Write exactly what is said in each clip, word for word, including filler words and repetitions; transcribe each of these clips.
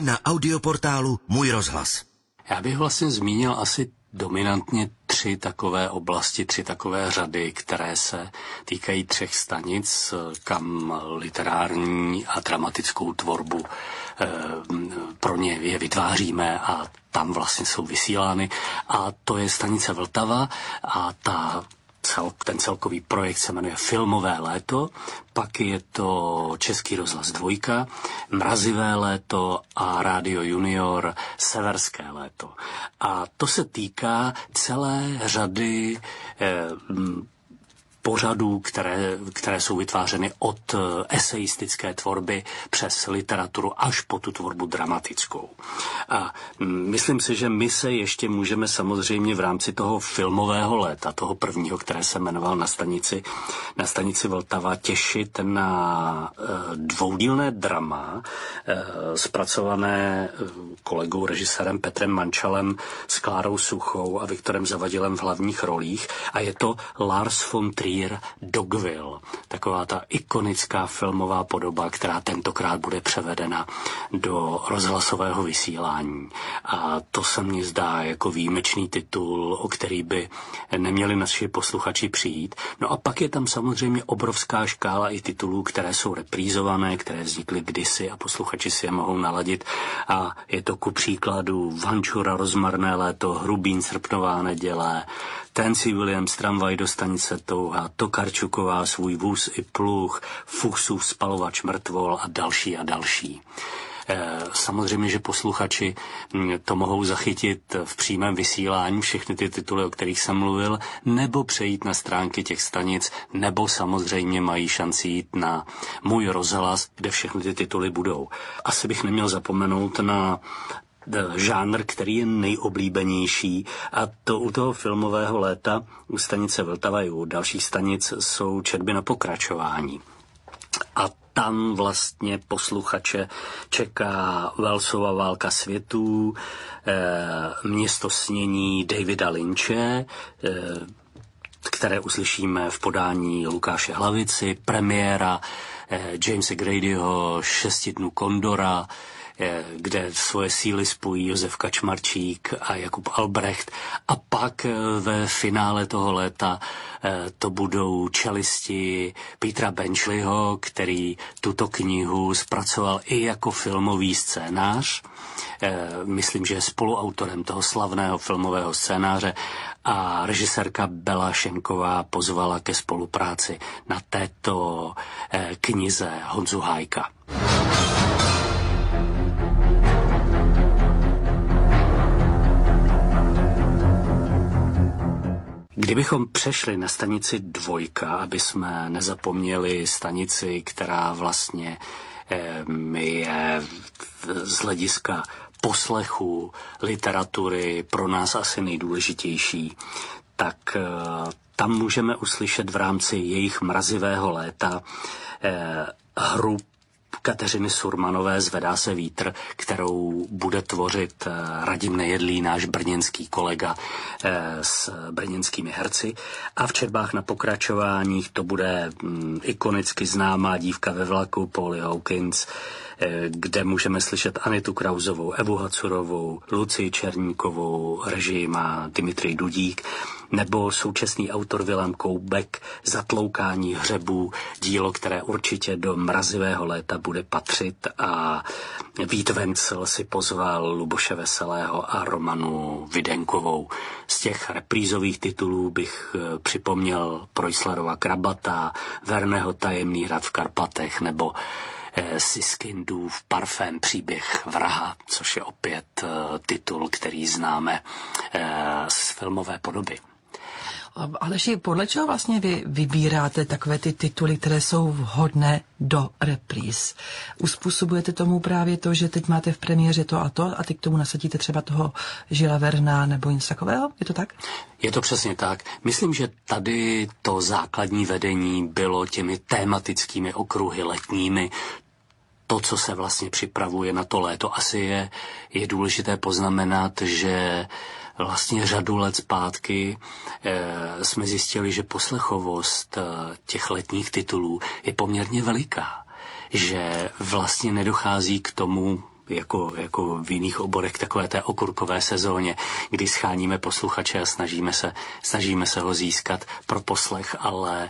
Na audioportálu Můj rozhlas. Já bych vlastně zmínil asi dominantně tři takové oblasti, tři takové řady, které se týkají třech stanic, kam literární a dramatickou tvorbu eh, pro ně je vytváříme a tam vlastně jsou vysílány. A to je stanice Vltava a ta Cel, ten celkový projekt se jmenuje Filmové léto, pak je to Český rozhlas dvojka, Mrazivé léto a Rádio Junior Severské léto. A to se týká celé řady eh, pořadů, které, které jsou vytvářeny od esejistické tvorby přes literaturu až po tu tvorbu dramatickou. A myslím si, že my se ještě můžeme samozřejmě v rámci toho filmového léta, toho prvního, které se jmenoval na stanici, na stanici Vltava, těšit na dvoudílné drama zpracované kolegou režisérem Petrem Mančalem s Klárou Suchou a Viktorem Zavadilem v hlavních rolích. A je to Lars von Trier Dogville, taková ta ikonická filmová podoba, která tentokrát bude převedena do rozhlasového vysílání. A to se mně zdá jako výjimečný titul, o který by neměli naši posluchači přijít. No a pak je tam samozřejmě obrovská škála i titulů, které jsou reprízované, které vznikly kdysi a posluchači si je mohou naladit. A je to ku příkladu Vančura Rozmarné léto, Hrubín Srpnová neděle, Tennessee Williams Tramvaj do stanice Touha, Tokarčuková Svůj vůz i pluh, Fuchsův spalovač mrtvol a další a další. Samozřejmě, že posluchači to mohou zachytit v přímém vysílání, všechny ty tituly, o kterých jsem mluvil, nebo přejít na stránky těch stanic, nebo samozřejmě mají šanci jít na Můj rozhlas, kde všechny ty tituly budou. Asi bych neměl zapomenout na žánr, který je nejoblíbenější, a to u toho filmového léta u stanice Vltava i u dalších stanic jsou četby na pokračování. A tam vlastně posluchače čeká Wellsova Válka světů, e, Město snění Davida Lynche, e, které uslyšíme v podání Lukáše Hlavici, premiéra e, Jamesa Gradyho Šesti dnů Kondora, kde svoje síly spojí Josef Kačmarčík a Jakub Albrecht. A pak ve finále toho léta to budou čelisti Petra Benchleyho, který tuto knihu zpracoval i jako filmový scénář. Myslím, že je spoluautorem toho slavného filmového scénáře a režisérka Bela Šenková pozvala ke spolupráci na této knize Honzu Hájka. Kdybychom přešli na stanici dvojka, aby jsme nezapomněli stanici, která vlastně je z hlediska poslechu literatury pro nás asi nejdůležitější, tak tam můžeme uslyšet v rámci jejich Mrazivého léta hru Kateřiny Surmanové Zvedá se vítr, kterou bude tvořit Radim Nejedlý, náš brněnský kolega s brněnskými herci. A v četbách na pokračováních to bude ikonicky známá Dívka ve vlaku Polly Hawkins, kde můžeme slyšet Anitu Krauzovou, Evu Hacurovou, Lucii Černíkovou, režii má Dimitrij Dudík, nebo současný autor Vilém Koubek Zatloukání hřebů, dílo, které určitě do Mrazivého léta bude patřit, a Vít Vencel si pozval Luboše Veselého a Romanu Videnkovou. Z těch reprízových titulů bych připomněl Projslerova Krabata, Verneho Tajemný hrad v Karpatech nebo Siskindův Parfém Příběh vraha, což je opět titul, který známe z filmové podoby. Aleši, podle čeho vlastně vy vybíráte takové ty tituly, které jsou vhodné do repríz? Uspůsobujete tomu právě to, že teď máte v premiéře to a to a ty k tomu nasadíte třeba toho Žila Verna nebo něco takového? Je to tak? Je to přesně tak. Myslím, že tady to základní vedení bylo těmi tématickými okruhy letními. To, co se vlastně připravuje na to léto, asi je, je důležité poznamenat, že vlastně řadu let zpátky e, jsme zjistili, že poslechovost e, těch letních titulů je poměrně veliká. Že vlastně nedochází k tomu, jako, jako v jiných oborech takové té okurkové sezóně, kdy scháníme posluchače a snažíme se, snažíme se ho získat pro poslech, ale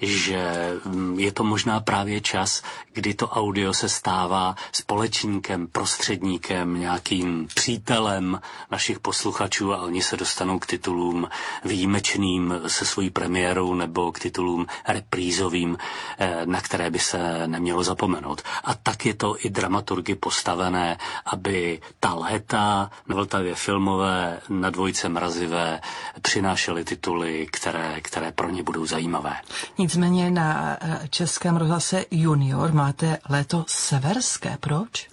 že je to možná právě čas, kdy to audio se stává společníkem, prostředníkem, nějakým přítelem našich posluchačů a oni se dostanou k titulům výjimečným se svojí premiérou nebo k titulům reprízovým, na které by se nemělo zapomenout. A tak je to i dramaturgy postavené, aby ta léta na Vltavě filmové, na Dvojce mrazivé přinášely tituly, které, které pro ně budou zajímavé. Nicméně na Českém rozhlase Junior máte léto severské. Proč?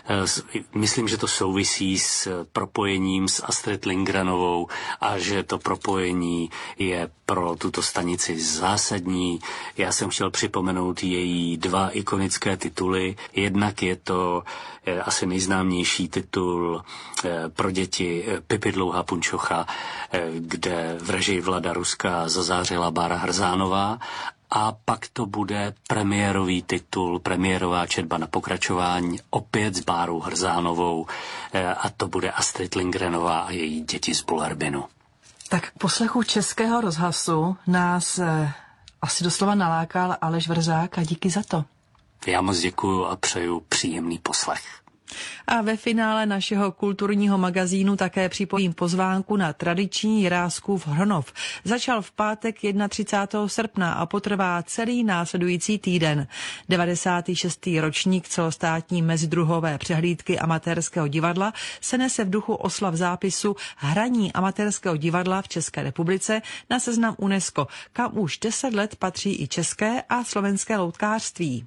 Myslím, že to souvisí s propojením s Astrid Lindgrenovou a že to propojení je pro tuto stanici zásadní. Já jsem chtěl připomenout její dva ikonické tituly. Jednak je to eh, asi nejznámější titul eh, pro děti eh, Pipi Dlouhá punčocha, eh, kde v režii Vlada Ruska zazářila Bára Hrzánová. A pak to bude premiérový titul, premiérová četba na pokračování, opět s Bárou Hrzánovou, eh, a to bude Astrid Lindgrenová a její Děti z Bullerbinu. Tak k poslechu Českého rozhlasu nás eh, asi doslova nalákal Aleš Vrzák a díky za to. Já moc děkuju a přeju příjemný poslech. A ve finále našeho kulturního magazínu také připojím pozvánku na tradiční Jiráskův Hronov. Začal v pátek třicátého prvního srpna a potrvá celý následující týden. devadesátý šestý ročník celostátní mezidruhové přehlídky amatérského divadla se nese v duchu oslav zápisu hraní amatérského divadla v České republice na seznam UNESCO, kam už deset let patří i české a slovenské loutkářství.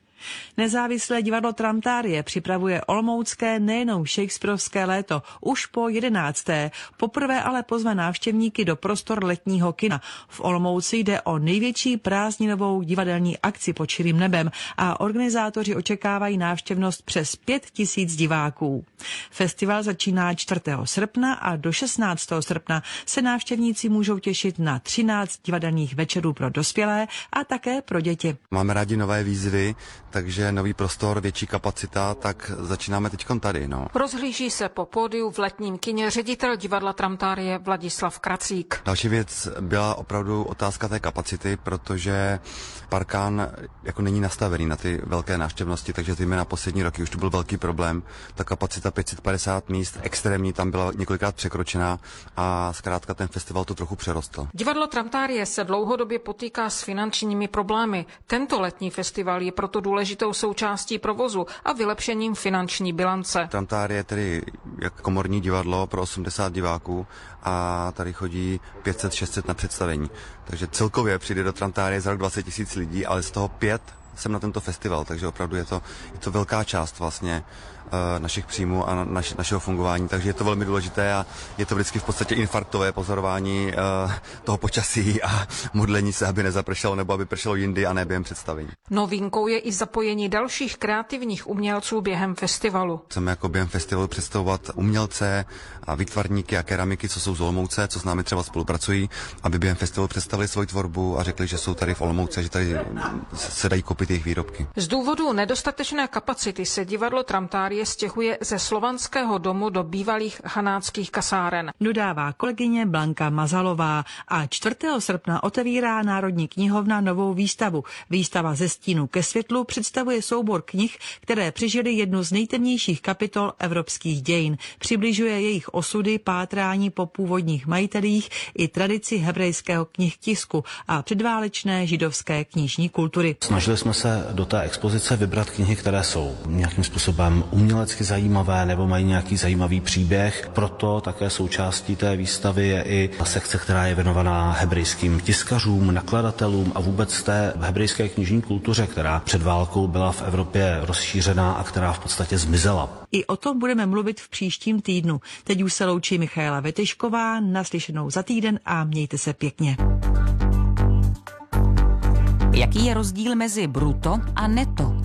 Nezávislé divadlo Tramtárie připravuje olomoucké nejenom shakespearovské léto už po jedenácté. Poprvé ale pozve návštěvníky do prostor letního kina. V Olomouci jde o největší prázdninovou divadelní akci pod širým nebem a organizátoři očekávají návštěvnost přes pět tisíc diváků. Festival začíná čtvrtého srpna a do šestnáctého srpna se návštěvníci můžou těšit na třináct divadelních večerů pro dospělé a také pro děti. Máme rádi nové výzvy, takže nový prostor, větší kapacita, tak začínáme teďkom tady. No. Rozhlíží se po pódiu v letním kině ředitel divadla Tramtárie Vladislav Kracík. Další věc byla opravdu otázka té kapacity, protože parkán jako není nastavený na ty velké návštěvnosti, takže zejména poslední roky už to byl velký problém. Ta kapacita pět set padesát míst, extrémní, tam byla několikrát překročená a zkrátka ten festival to trochu přerostl. Divadlo Tramtárie se dlouhodobě potýká s finančními problémy. Tento letní festival je proto důležitou součástí provozu a vylepšením finanční bilance. Tramtárie je tedy jak komorní divadlo pro osmdesát diváků a tady chodí pět set šest set na představení. Takže celkově přijde do Tramtárie za rok dvacet tisíc lidí, ale z toho pět jsem na tento festival, takže opravdu je to, je to velká část vlastně našich příjmů a naš, našeho fungování, takže je to velmi důležité a je to vždycky v podstatě infarktové pozorování uh, toho počasí a modlení se, aby nezapršelo nebo aby pršelo jindy a ne během představení. Novinkou je i zapojení dalších kreativních umělců během festivalu. Chceme jako během festivalu představovat umělce a výtvarníky a keramiky, co jsou z Olomouce, co s námi třeba spolupracují, aby během festivalu představili svoji tvorbu a řekli, že jsou tady v Olomouce, že tady se dají koupit jejich výrobky. Z důvodu nedostatečné kapacity se divadlo Tramtárie stěhuje ze Slovanského domu do bývalých hanáckých kasáren. Dodává kolegyně Blanka Mazalová a čtvrtého srpna otevírá Národní knihovna novou výstavu. Výstava Ze stínu ke světlu představuje soubor knih, které přežily jednu z nejtemnějších kapitol evropských dějin. Přibližuje jejich osudy, pátrání po původních majitelích i tradici hebrejského knihtisku a předválečné židovské knižní kultury. Snažili jsme se do té expozice vybrat knihy, které jsou nějakým způsobem umělecky zajímavé nebo mají nějaký zajímavý příběh. Proto také součástí té výstavy je i sekce, která je věnovaná hebrejským tiskařům, nakladatelům a vůbec té hebrejské knižní kultuře, která před válkou byla v Evropě rozšířená a která v podstatě zmizela. I o tom budeme mluvit v příštím týdnu. Teď už se loučí Michaela Vetešková, naslyšenou za týden a mějte se pěkně. Jaký je rozdíl mezi bruto a neto?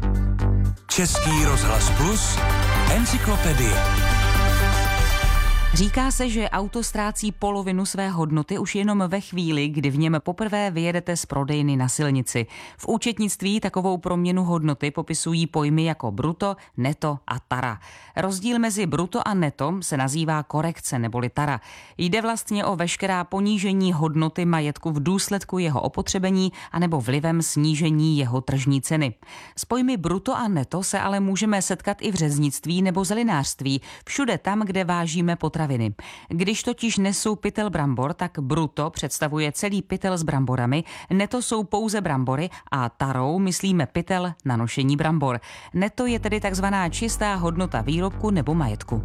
Český rozhlas Plus, encyklopedie. Říká se, že auto ztrácí polovinu své hodnoty už jenom ve chvíli, kdy v něm poprvé vyjedete z prodejny na silnici. V účetnictví takovou proměnu hodnoty popisují pojmy jako bruto, neto a tara. Rozdíl mezi bruto a neto se nazývá korekce neboli tara. Jde vlastně o veškerá ponížení hodnoty majetku v důsledku jeho opotřebení anebo vlivem snížení jeho tržní ceny. S pojmy bruto a neto se ale můžeme setkat i v řeznictví nebo zelinářství, všude tam, kde vážíme potraviny. Když totiž nesu pytel brambor, tak bruto představuje celý pytel s bramborami, neto jsou pouze brambory a tarou myslíme pytel na nošení brambor. Neto je tedy takzvaná čistá hodnota výrobku nebo majetku.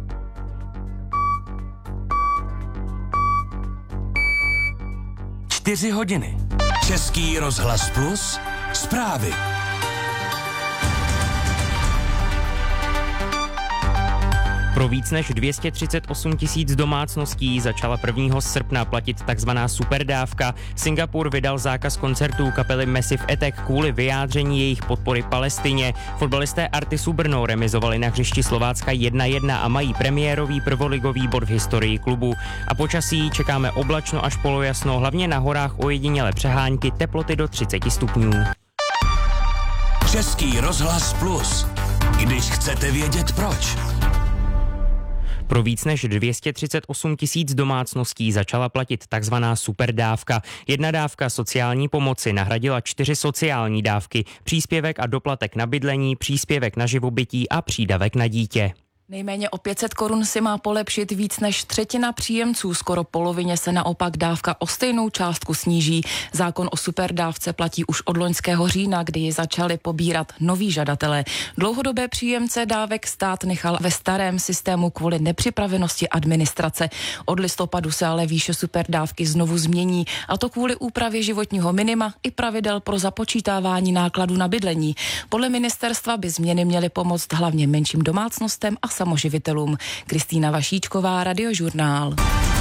Čtyři hodiny. Český rozhlas Plus. Zprávy. Pro víc než dvě stě třicet osm tisíc domácností začala prvního srpna platit takzvaná superdávka. Singapur vydal zákaz koncertů kapely Massive Attack kvůli vyjádření jejich podpory Palestině. Fotbalisté Artisu Brno remizovali na hřišti Slovácka jedna jedna a mají premiérový prvoligový bod v historii klubu. A počasí čekáme oblačno až polojasno, hlavně na horách ojedinělé přehánky, teploty do třicet stupňů. Český rozhlas Plus. Když chcete vědět proč. Pro víc než dvě stě třicet osm tisíc domácností začala platit takzvaná superdávka. Jedna dávka sociální pomoci nahradila čtyři sociální dávky, příspěvek a doplatek na bydlení, příspěvek na živobytí a přídavek na dítě. Nejméně o pět set korun si má polepšit víc než třetina příjemců, skoro polovině se naopak dávka o stejnou částku sníží. Zákon o superdávce platí už od loňského října, kdy ji začali pobírat noví žadatelé. Dlouhodobé příjemce dávek stát nechal ve starém systému kvůli nepřipravenosti administrace. Od listopadu se ale výše superdávky znovu změní, a to kvůli úpravě životního minima i pravidel pro započítávání nákladů na bydlení. Podle ministerstva by změny měly pomoct hlavně menším domácnostem a samoživitelům. Kristýna Vašíčková, Radiožurnál.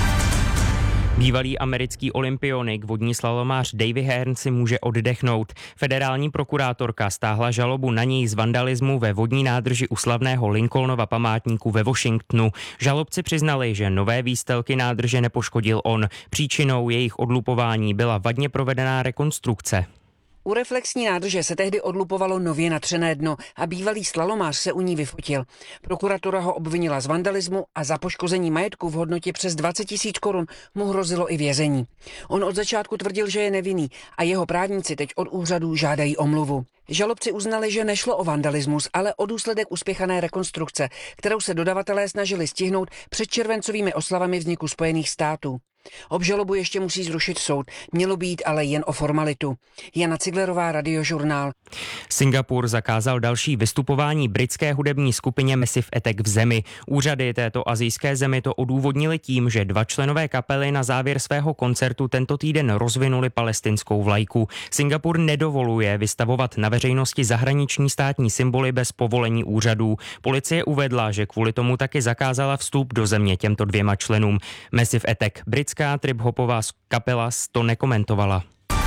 Bývalý americký olympionik, vodní slalomář Davy Hearn si může oddechnout. Federální prokurátorka stáhla žalobu na něj z vandalismu ve vodní nádrži u slavného Lincolnova památníku ve Washingtonu. Žalobci přiznali, že nové výstelky nádrže nepoškodil on. Příčinou jejich odlupování byla vadně provedená rekonstrukce. U reflexní nádrže se tehdy odlupovalo nově natřené dno a bývalý slalomář se u ní vyfotil. Prokuratura ho obvinila z vandalismu a za poškození majetku v hodnotě přes dvacet tisíc korun mu hrozilo i vězení. On od začátku tvrdil, že je nevinný a jeho právníci teď od úřadů žádají omluvu. Žalobci uznali, že nešlo o vandalismus, ale o důsledek uspěchané rekonstrukce, kterou se dodavatelé snažili stihnout před červencovými oslavami vzniku Spojených států. Obžalobu ještě musí zrušit soud, mělo být ale jen o formalitu. Jana Ciglerová, Radiožurnál. Singapur zakázal další vystupování britské hudební skupině Massive Attack v zemi. Úřady této asijské zemi to odůvodnili tím, že dva členové kapely na závěr svého koncertu tento týden rozvinuli palestinskou vlajku. Singapur nedovoluje vystavovat na veřejnosti zahraniční státní symboly bez povolení úřadů. Policie uvedla, že kvůli tomu taky zakázala vstup do země těmto dvěma členům. Massive Attack, britská trip-hopová kapela, to nekomentovala.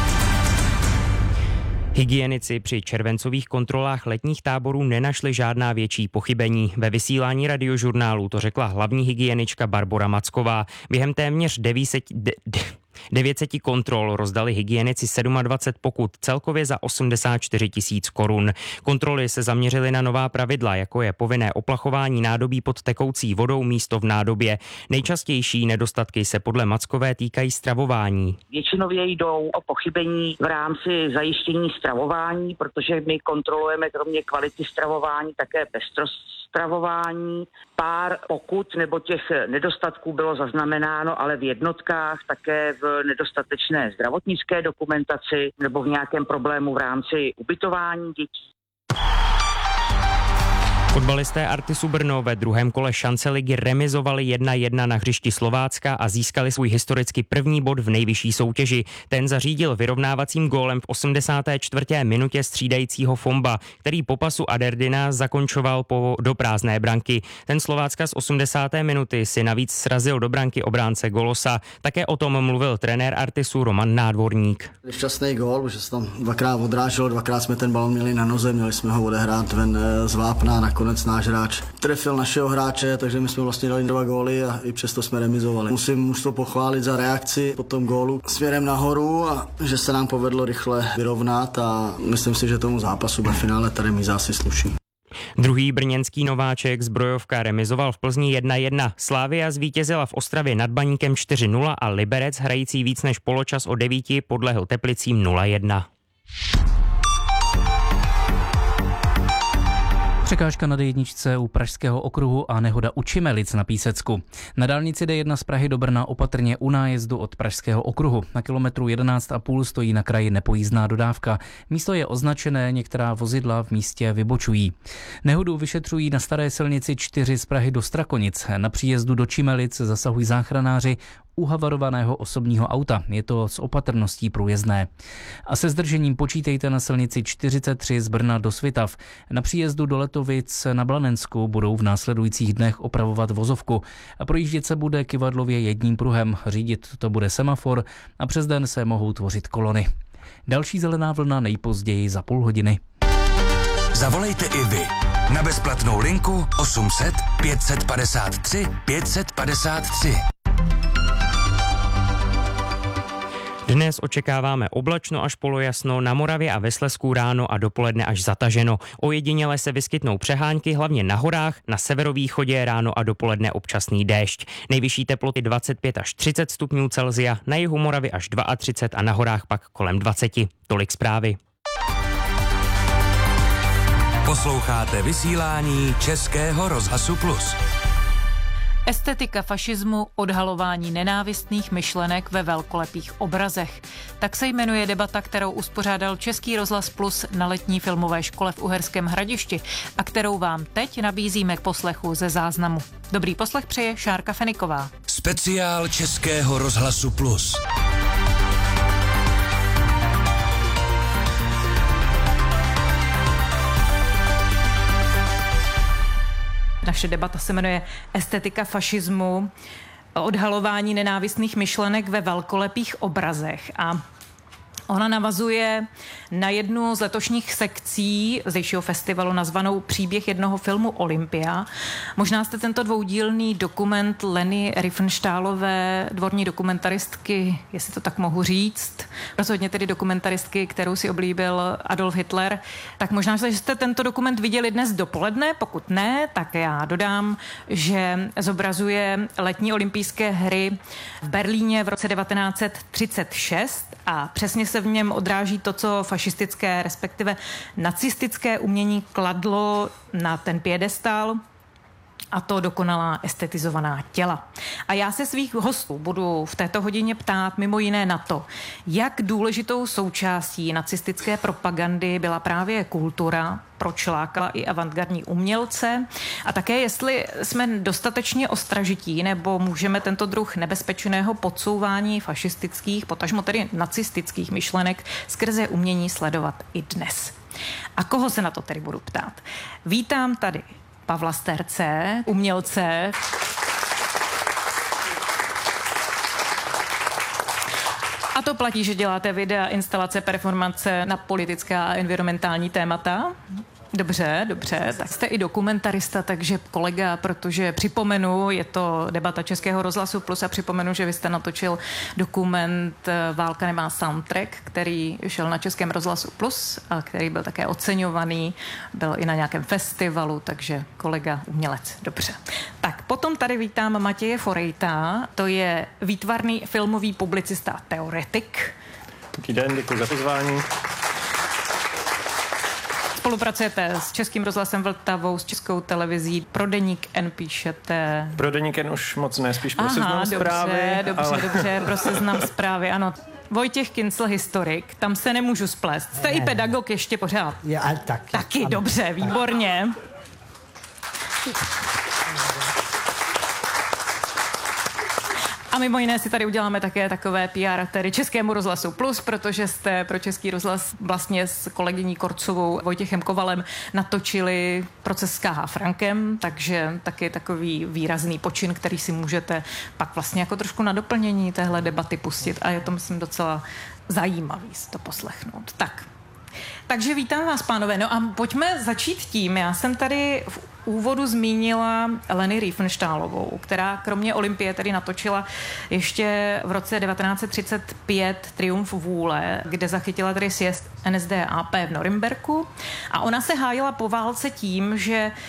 Hygienici při červencových kontrolách letních táborů nenašli žádná větší pochybení. Ve vysílání Radiožurnálu to řekla hlavní hygienička Barbora Macková. Během téměř devět set kontrol rozdali hygienici dvacet sedm pokut, celkově za osmdesát čtyři tisíc korun. Kontroly se zaměřily na nová pravidla, jako je povinné oplachování nádobí pod tekoucí vodou místo v nádobě. Nejčastější nedostatky se podle Mackové týkají stravování. Většinově jdou o pochybení v rámci zajištění stravování, protože my kontrolujeme kromě kvality stravování také pestrost stravování. Pár pokut nebo těch nedostatků bylo zaznamenáno, ale v jednotkách také v nedostatečné zdravotnické dokumentaci nebo v nějakém problému v rámci ubytování dětí. Fotbalisté Artisu Brno ve druhém kole šance ligy remizovali jedna jedna na hřišti Slovácka a získali svůj historicky první bod v nejvyšší soutěži. Ten zařídil vyrovnávacím gólem v osmdesáté čtvrté minutě střídajícího Fomba, který po pasu Aderdina zakončoval po do prázdné branky. Ten Slovácka z osmdesáté minuty si navíc srazil do branky obránce Golosa. Také o tom mluvil trenér Artisu Roman Nádvorník. Šťastný gól, že se tam dvakrát odráželo, dvakrát jsme ten balon měli na noze, měli jsme ho odehrát ven z vápna, nakonec nakonec náš hráč trefil našeho hráče, takže my jsme vlastně dali dva góly a i přesto jsme remizovali. Musím mužstvo pochválit za reakci po tom gólu směrem nahoru a že se nám povedlo rychle vyrovnat a myslím si, že tomu zápasu ve finále ta remíza asi sluší. Druhý brněnský nováček Zbrojovka remizoval v Plzni jedna jedna. Slavia zvítězila v Ostravě nad Baníkem čtyři nula a Liberec, hrající víc než poločas o devíti, podlehl Teplicím nula jedna. Překážka na dé jedna u Pražského okruhu a nehoda u Čimelic na Písecku. Na dálnici dé jedna z Prahy do Brna opatrně u nájezdu od Pražského okruhu. Na kilometru jedenáct a půl stojí na kraji nepojízdná dodávka. Místo je označené, některá vozidla v místě vybočují. Nehodu vyšetřují na staré silnici čtyři z Prahy do Strakonic. Na příjezdu do Čimelic zasahují záchranáři u havarovaného osobního auta. Je to s opatrností průjezdné. A se zdržením počítejte na silnici čtyřicet tři z Brna do Svitav. Na příjezdu do Letovic na Blanensku budou v následujících dnech opravovat vozovku. A projíždět se bude kyvadlově jedním pruhem. Řídit to bude semafor a přes den se mohou tvořit kolony. Další zelená vlna nejpozději za půl hodiny. Zavolejte i vy na bezplatnou linku osm set pět set padesát tři pět set padesát tři. Dnes očekáváme oblačno až polojasno, na Moravě a ve Slezsku ráno a dopoledne až zataženo. Ojediněle se vyskytnou přehánky, hlavně na horách, na severovýchodě ráno a dopoledne občasný déšť. Nejvyšší teploty dvacet pět až třicet stupňů Celsia, na jihu Moravy až třicet dva a na horách pak kolem dvacet. Tolik zprávy. Posloucháte vysílání Českého rozhlasu Plus. Estetika fašismu, odhalování nenávistných myšlenek ve velkolepých obrazech. Tak se jmenuje debata, kterou uspořádal Český rozhlas Plus na letní filmové škole v Uherském Hradišti a kterou vám teď nabízíme k poslechu ze záznamu. Dobrý poslech přeje Šárka Feniková. Speciál Českého rozhlasu Plus. Naše debata se jmenuje Estetika fašismu, odhalování nenávistných myšlenek ve velkolepých obrazech a ona navazuje na jednu z letošních sekcí zdejšího festivalu nazvanou Příběh jednoho filmu Olympia. Možná jste tento dvoudílný dokument Leny Riefenstahlové, dvorní dokumentaristky, jestli to tak mohu říct, rozhodně tedy dokumentaristky, kterou si oblíbil Adolf Hitler, tak možná, že jste tento dokument viděli dnes dopoledne, pokud ne, tak já dodám, že zobrazuje letní olympijské hry v Berlíně v roce devatenáct set třicet šest a přesně se v něm odráží to, co fašistické, respektive nacistické umění kladlo na ten piedestal, a to dokonalá estetizovaná těla. A já se svých hostů budu v této hodině ptát mimo jiné na to, jak důležitou součástí nacistické propagandy byla právě kultura, proč lákala i avantgardní umělce a také jestli jsme dostatečně ostražití nebo můžeme tento druh nebezpečného podsouvání fašistických, potažmo tedy nacistických myšlenek skrze umění sledovat i dnes. A koho se na to tedy budu ptát? Vítám tady Pavla Sterce, umělce. A to platí, že děláte videa, instalace, performance na politická a environmentální témata? Dobře, dobře, tak jste i dokumentarista, takže kolega, protože připomenu, je to debata Českého rozhlasu Plus a připomenu, že vy jste natočil dokument Válka nemá soundtrack, který šel na Českém rozhlasu Plus a který byl také oceňovaný, byl i na nějakém festivalu, takže kolega umělec, dobře. Tak potom tady vítám Matěje Forejta, to je výtvarný filmový publicista a teoretik. Dobrý den, děkuji za pozvání. Spolupracujete s Českým rozhlasem Vltavou, s Českou televizí, pro deník N píšete. Pro deník N už moc ne, spíš pro Aha, Seznam dobře, Zprávy. Dobře, ale... dobře, pro Seznam Zprávy, ano. Vojtěch Kincl, historik, tam se nemůžu splést. Jste ne, i pedagog ještě pořád. Je, ale taky. Taky, ano, dobře, výborně. A mimo jiné si tady uděláme také takové P R tedy Českému rozhlasu Plus, protože jste pro Český rozhlas vlastně s kolegyní Korcovou Vojtěchem Kovalem natočili Proces s K H Frankem, takže taky takový výrazný počin, který si můžete pak vlastně jako trošku na doplnění téhle debaty pustit a je to, myslím, docela zajímavý si to poslechnout. Tak, Takže vítám vás, pánové. No a pojďme začít tím. Já jsem tady v úvodu zmínila Leni Riefenstahlovou, která kromě Olympie tedy natočila ještě v roce devatenáct set třicet pět Triumf vůle, kde zachytila tedy sjezd N S D A P v Norimberku. A ona se hájila po válce tím, že